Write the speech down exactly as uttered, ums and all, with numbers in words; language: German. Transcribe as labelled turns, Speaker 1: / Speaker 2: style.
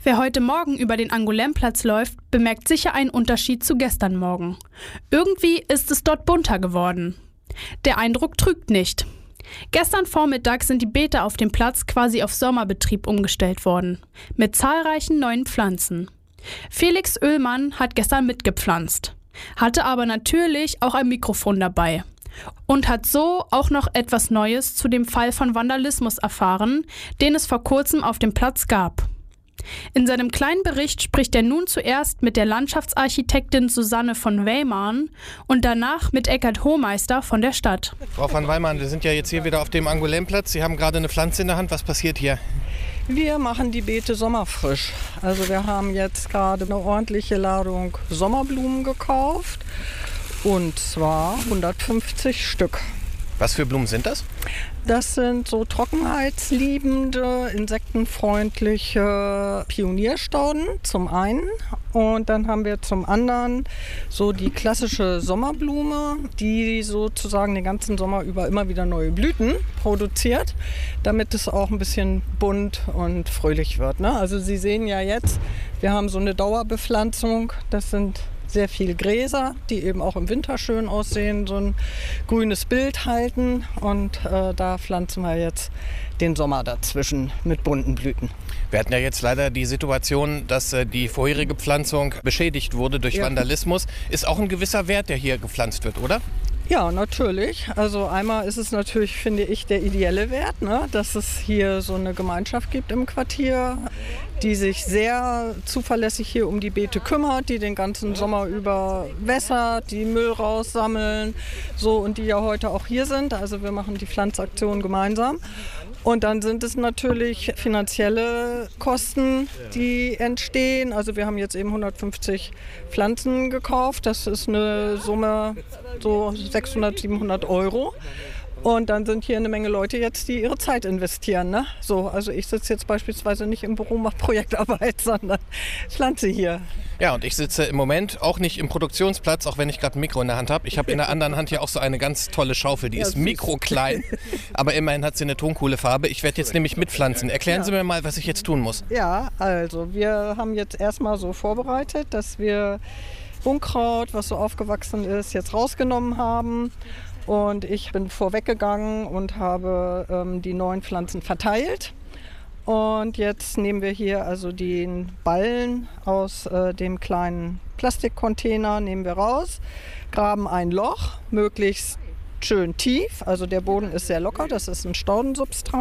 Speaker 1: Wer heute Morgen über den Angoulême-Platz läuft, bemerkt sicher einen Unterschied zu gestern Morgen. Irgendwie ist es dort bunter geworden. Der Eindruck trügt nicht. Gestern Vormittag sind die Beete auf dem Platz quasi auf Sommerbetrieb umgestellt worden, mit zahlreichen neuen Pflanzen. Felix Oehlmann hat gestern mitgepflanzt, hatte aber natürlich auch ein Mikrofon dabei und hat so auch noch etwas Neues zu dem Fall von Vandalismus erfahren, den es vor kurzem auf dem Platz gab. In seinem kleinen Bericht spricht er nun zuerst mit der Landschaftsarchitektin Susanne von Weymarn und danach mit Eckart Hohmeister von der Stadt.
Speaker 2: Frau von Weymarn, wir sind ja jetzt hier wieder auf dem Angoulême-Platz. Sie haben gerade eine Pflanze in der Hand. Was passiert hier?
Speaker 3: Wir machen die Beete sommerfrisch. Also wir haben jetzt gerade eine ordentliche Ladung Sommerblumen gekauft. Und zwar hundertfünfzig Stück.
Speaker 2: Was für Blumen sind das?
Speaker 3: Das sind so trockenheitsliebende, insektenfreundliche Pionierstauden zum einen. Und dann haben wir zum anderen so die klassische Sommerblume, die sozusagen den ganzen Sommer über immer wieder neue Blüten produziert, damit es auch ein bisschen bunt und fröhlich wird, ne? Also Sie sehen ja jetzt, wir haben so eine Dauerbepflanzung, das sind sehr viele Gräser, die eben auch im Winter schön aussehen, so ein grünes Bild halten. Und äh, da pflanzen wir jetzt den Sommer dazwischen mit bunten Blüten.
Speaker 2: Wir hatten ja jetzt leider die Situation, dass äh, die vorherige Pflanzung beschädigt wurde durch ja. Vandalismus. Ist auch ein gewisser Wert, der hier gepflanzt wird, oder?
Speaker 3: Ja, natürlich. Also einmal ist es natürlich, finde ich, der ideelle Wert, ne? Dass es hier so eine Gemeinschaft gibt im Quartier, die sich sehr zuverlässig hier um die Beete kümmert, die den ganzen Sommer über wässert, die Müll raussammeln, so, und die ja heute auch hier sind. Also wir machen die Pflanzaktion gemeinsam. Und dann sind es natürlich finanzielle Kosten, die entstehen. Also wir haben jetzt eben hundertfünfzig Pflanzen gekauft. Das ist eine Summe so sechshundert, siebenhundert Euro. Und dann sind hier eine Menge Leute jetzt, die ihre Zeit investieren, ne? So, also ich sitze jetzt beispielsweise nicht im Büro, mache Projektarbeit, sondern pflanze hier.
Speaker 2: Ja, und ich sitze im Moment auch nicht im Produktionsplatz, auch wenn ich gerade ein Mikro in der Hand habe. Ich habe in der anderen Hand hier auch so eine ganz tolle Schaufel, die ja, ist mikroklein, aber immerhin hat sie eine Tonkohlefarbe. Ich werde jetzt nämlich mitpflanzen. Erklären ja. Sie mir mal, was ich jetzt tun muss.
Speaker 3: Ja, also wir haben jetzt erstmal so vorbereitet, dass wir Unkraut, was so aufgewachsen ist, jetzt rausgenommen haben. Und ich bin vorweggegangen und habe ähm, die neuen Pflanzen verteilt. Und jetzt nehmen wir hier also den Ballen aus äh, dem kleinen Plastikcontainer, nehmen wir raus, graben ein Loch, möglichst schön tief. Also der Boden ist sehr locker, das ist ein Staudensubstrat.